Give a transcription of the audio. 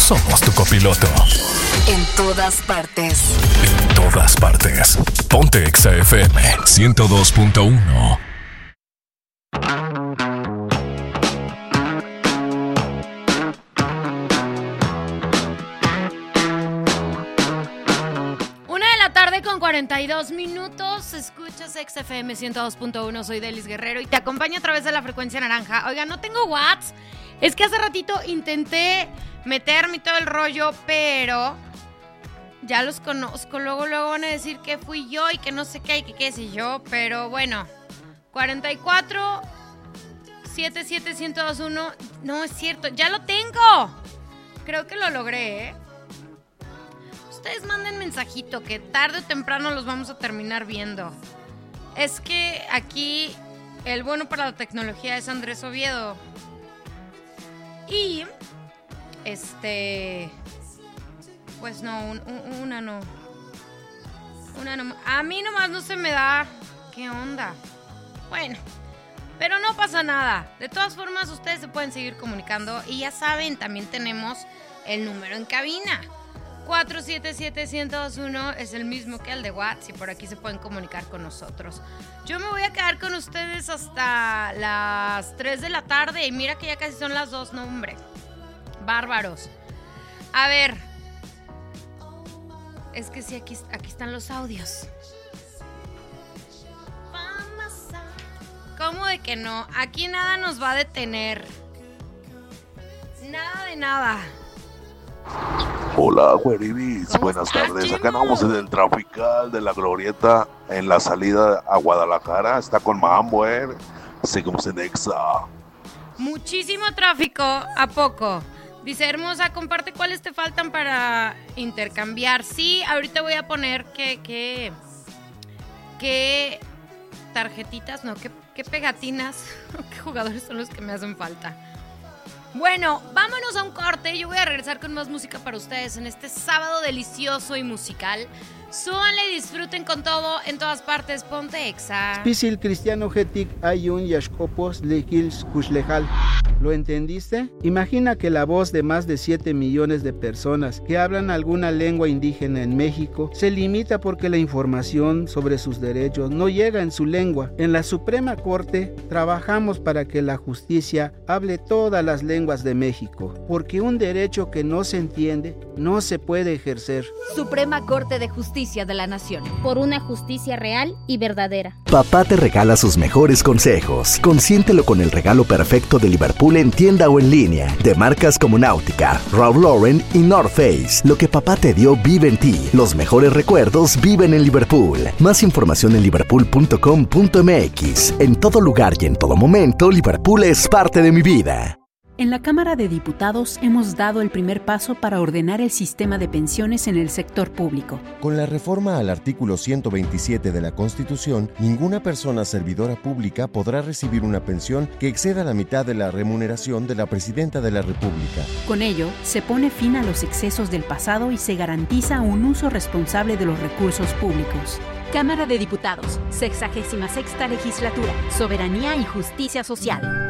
somos tu copiloto. En todas partes. En todas partes. Ponte Exa FM 102.1. Con 42 minutos, escuchas XFM 102.1, soy Delis Guerrero y te acompaño a través de la frecuencia naranja. Oiga, no tengo WhatsApp, es que hace ratito intenté meterme y todo el rollo, pero ya los conozco, luego van a decir que fui yo y que no sé qué y que qué sé yo, pero bueno, 44 77 1021, no es cierto, ya lo tengo, creo que lo logré, Ustedes manden mensajito que tarde o temprano los vamos a terminar viendo. Es que aquí el bueno para la tecnología es Andrés Oviedo. Y pues no, una no. A mí nomás no se me da. ¿Qué onda? Bueno, pero no pasa nada. De todas formas, ustedes se pueden seguir comunicando. Y ya saben, también tenemos el número en cabina. 477-1021 es el mismo que el de WhatsApp y por aquí se pueden comunicar con nosotros. Yo me voy a quedar con ustedes hasta las 3 de la tarde y mira que ya casi son las 2, no hombre. Bárbaros. A ver. Es que sí, aquí están los audios. ¿Cómo de que no? Aquí nada nos va a detener. Nada de nada. Hola, güeribis, buenas tardes. Acá andamos en el trafical de la Glorieta en la salida a Guadalajara. Está con Mambo, seguimos en Exa. Muchísimo tráfico, ¿a poco? Dice Hermosa, comparte cuáles te faltan para intercambiar. Sí, ahorita voy a poner qué tarjetitas, no, qué pegatinas, qué jugadores son los que me hacen falta. Bueno, vámonos a un corte. Yo voy a regresar con más música para ustedes en este sábado delicioso y musical. Súbanle y disfruten con todo en todas partes. Ponte Exa. Spisil cristiano getik ayun yashkopos lekils kushlejal. ¿Lo entendiste? Imagina que la voz de más de 7 millones de personas que hablan alguna lengua indígena en México se limita porque la información sobre sus derechos no llega en su lengua. En la Suprema Corte trabajamos para que la justicia hable todas las lenguas de México, porque un derecho que no se entiende no se puede ejercer. Suprema Corte de Justicia de la Nación. Por una justicia real y verdadera. Papá te regala sus mejores consejos. Consiéntelo con el regalo perfecto de Liverpool en tienda o en línea, de marcas como Náutica, Ralph Lauren y North Face. Lo que papá te dio vive en ti. Los mejores recuerdos viven en Liverpool. Más información en liverpool.com.mx. En todo lugar y en todo momento, Liverpool es parte de mi vida. En la Cámara de Diputados hemos dado el primer paso para ordenar el sistema de pensiones en el sector público. Con la reforma al artículo 127 de la Constitución, ninguna persona servidora pública podrá recibir una pensión que exceda la mitad de la remuneración de la Presidenta de la República. Con ello, se pone fin a los excesos del pasado y se garantiza un uso responsable de los recursos públicos. Cámara de Diputados, 66ª Legislatura, Soberanía y Justicia Social.